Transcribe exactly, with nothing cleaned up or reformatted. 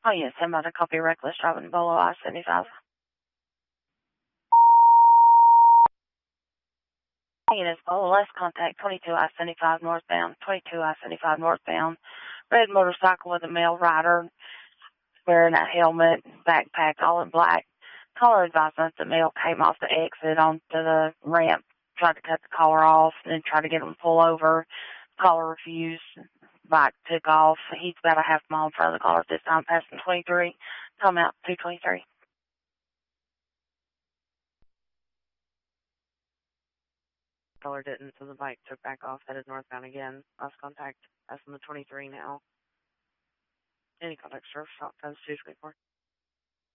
Oh, yes, I'm about to copy reckless driving Bolo I seventy-five. It's Bolo, let's contact twenty-two I seventy-five northbound, twenty-two I seventy-five northbound. Red motorcycle with a male rider wearing a helmet, backpack, all in black. Caller advised us the male came off the exit onto the ramp, tried to cut the caller off, and then tried to get him to pull over. Caller refused. Bike took off. He's about a half mile in front of the caller at this time, passing twenty-three. Come out, two twenty-three. Caller didn't, so the bike took back off, headed northbound again. Last contact, passing the twenty-three now. Any contact, sir, shot times two twenty-four.